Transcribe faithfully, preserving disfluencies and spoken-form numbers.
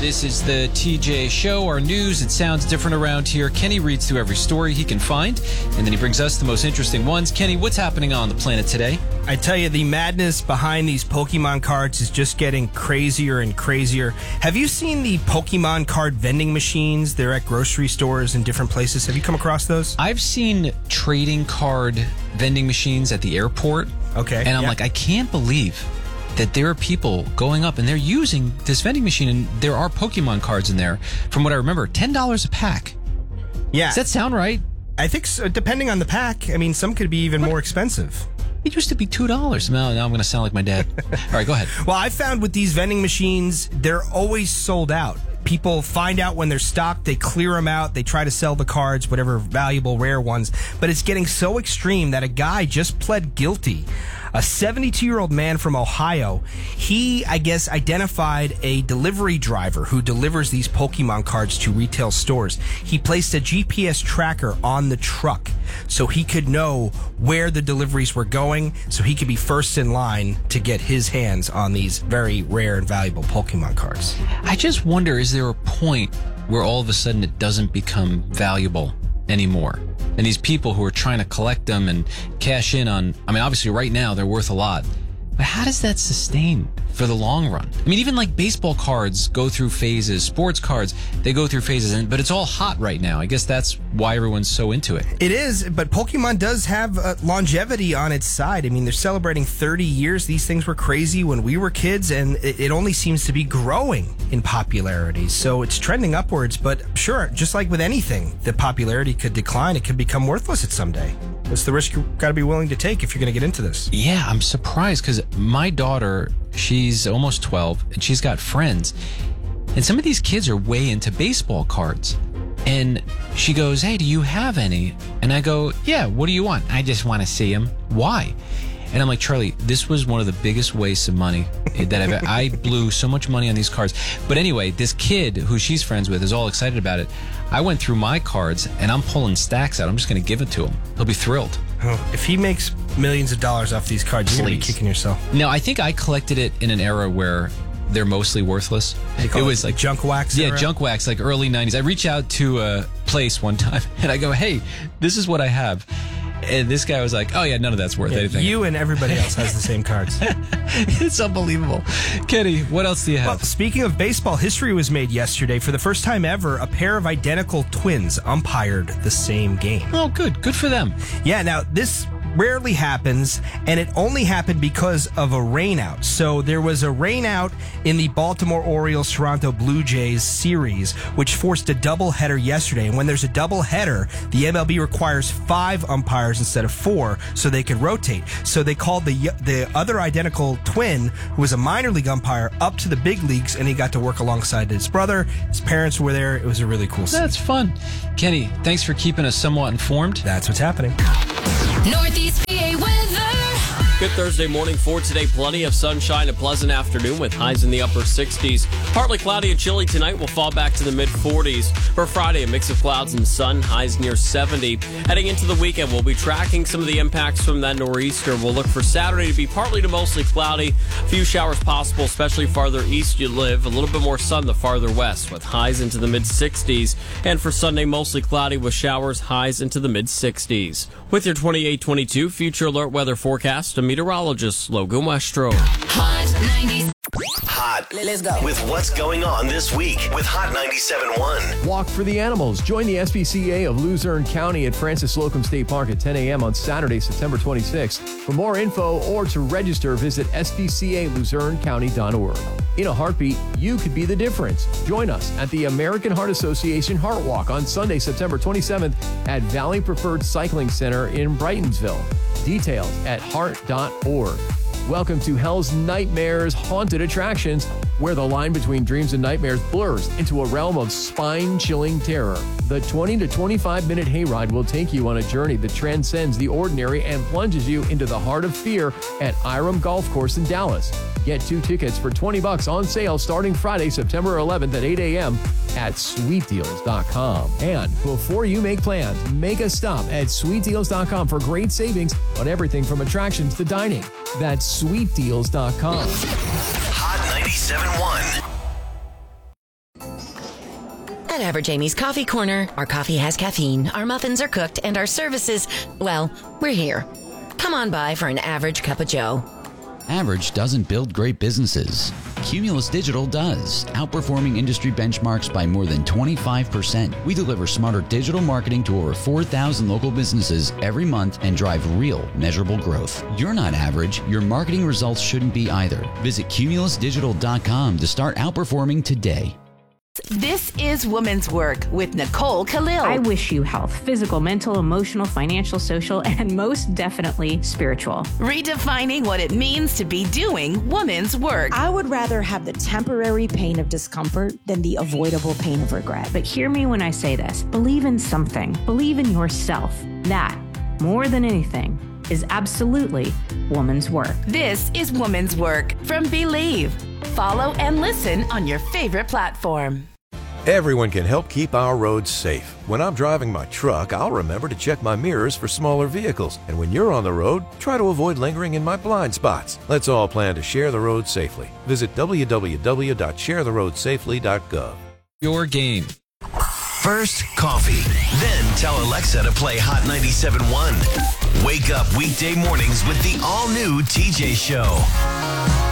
This is the T J Show, our news. It sounds different around here. Kenny reads through every story he can find, and then he brings us the most interesting ones. Kenny, what's happening on the planet today? I tell you, the madness behind these Pokemon cards is just getting crazier and crazier. Have you seen the Pokemon card vending machines? They're at grocery stores and different places. Have you come across those? I've seen trading card vending machines at the airport. Okay. And I'm yeah. like, I can't believe that there are people going up and they're using this vending machine, and there are Pokemon cards in there. From what I remember, ten dollars a pack. Yeah. Does that sound right? I think so, depending on the pack. I mean, some could be even more expensive. It used to be two dollars. Now, now I'm going to sound like my dad. All right, go ahead. Well, I found with these vending machines, they're always sold out. People find out when they're stocked, they clear them out, they try to sell the cards, whatever valuable, rare ones. But it's getting so extreme that a guy just pled guilty. A seventy-two-year-old man from Ohio, he, I guess, identified a delivery driver who delivers these Pokemon cards to retail stores. He placed a G P S tracker on the truck so he could know where the deliveries were going, so he could be first in line to get his hands on these very rare and valuable Pokemon cards. I just wonder, is there a point where all of a sudden it doesn't become valuable anymore? And these people who are trying to collect them and cash in on, I mean, obviously right now they're worth a lot. But how does that sustain for the long run? I mean, even like baseball cards go through phases, sports cards, they go through phases, and, but it's all hot right now. I guess that's why everyone's so into it. It is, but Pokemon does have uh, longevity on its side. I mean, they're celebrating thirty years. These things were crazy when we were kids, and it, it only seems to be growing in popularity. So it's trending upwards, but sure, just like with anything, the popularity could decline. It could become worthless at someday. That's the risk you've got to be willing to take if you're going to get into this. Yeah, I'm surprised because my daughter, she's almost twelve, and she's got friends. And some of these kids are way into baseball cards. And she goes, hey, do you have any? And I go, yeah, what do you want? I just want to see them. Why? And I'm like, Charlie, this was one of the biggest wastes of money that I've ever. I blew so much money on these cards. But anyway, this kid who she's friends with is all excited about it. I went through my cards, and I'm pulling stacks out. I'm just going to give it to him. He'll be thrilled. Oh, if he makes millions of dollars off these cards, you're going to be kicking yourself. No, I think I collected it in an era where they're mostly worthless. It was like junk wax? Yeah, era? junk wax, like early nineties. I reach out to a place one time, and I go, hey, this is what I have. And this guy was like, oh, yeah, none of that's worth yeah, anything. You and everybody else has the same cards. It's unbelievable. Kenny, what else do you have? Well, speaking of baseball, history was made yesterday. For the first time ever, a pair of identical twins umpired the same game. Oh, good. Good for them. Yeah, now, this rarely happens, and it only happened because of a rainout. So there was a rainout in the Baltimore Orioles-Toronto Blue Jays series, which forced a doubleheader yesterday. And when there's a doubleheader, the M L B requires five umpires instead of four, so they can rotate. So they called the the other identical twin, who was a minor league umpire, up to the big leagues, and he got to work alongside his brother. His parents were there. It was a really cool scene. That's fun. Kenny, thanks for keeping us somewhat informed. That's what's happening. Northeast P A weather. Good Thursday morning for today. Plenty of sunshine, a pleasant afternoon with highs in the upper sixties. Partly cloudy and chilly tonight. We'll fall back to the mid forties. For Friday, a mix of clouds and sun, highs near seventy. Heading into the weekend, we'll be tracking some of the impacts from that nor'easter. We'll look for Saturday to be partly to mostly cloudy. A few showers possible, especially farther east you live. A little bit more sun the farther west with highs into the mid sixties. And for Sunday, mostly cloudy with showers, highs into the mid sixties. With your twenty-eight twenty-two Future Alert Weather Forecast, a meteorologist, Logan Westro. Hot ninety. Hot. Let's go. With what's going on this week with Hot ninety-seven point one. Walk for the Animals. Join the S P C A of Luzerne County at Francis Slocum State Park at ten a.m. on Saturday, September twenty-sixth. For more info or to register, visit s p c a luzerne county dot org. In a heartbeat, you could be the difference. Join us at the American Heart Association Heart Walk on Sunday, September twenty-seventh at Valley Preferred Cycling Center in Brightonsville. Details at heart dot org. Welcome to Hell's Nightmares Haunted Attractions, where the line between dreams and nightmares blurs into a realm of spine-chilling terror. The twenty to twenty-five minute hayride will take you on a journey that transcends the ordinary and plunges you into the heart of fear at Iram Golf Course in Dallas. Get two tickets for twenty bucks on sale starting Friday, September eleventh at eight a.m. at sweet deals dot com. And before you make plans, make a stop at sweet deals dot com for great savings on everything from attractions to dining. That's sweet deals dot com. Hot ninety-seven point one. At Average Amy's Coffee Corner, our coffee has caffeine, our muffins are cooked, and our services, well, we're here. Come on by for an average cup of joe. Average doesn't build great businesses. Cumulus Digital does, outperforming industry benchmarks by more than twenty-five percent. We deliver smarter digital marketing to over four thousand local businesses every month and drive real, measurable growth. You're not average. Your marketing results shouldn't be either. Visit cumulus digital dot com to start outperforming today. This is Women's Work with Nicole Khalil. I wish you health, physical, mental, emotional, financial, social, and most definitely spiritual. Redefining what it means to be doing women's work. I would rather have the temporary pain of discomfort than the avoidable pain of regret. But hear me when I say this. Believe in something. Believe in yourself. That, more than anything, is absolutely woman's work. This is Woman's Work from Believe. Follow and listen on your favorite platform. Everyone can help keep our roads safe. When I'm driving my truck, I'll remember to check my mirrors for smaller vehicles. And when you're on the road, try to avoid lingering in my blind spots. Let's all plan to share the road safely. Visit w w w dot share the road safely dot gov. Your game. First, coffee. Then tell Alexa to play Hot ninety-seven point one. Wake up weekday mornings with the all-new T J Show.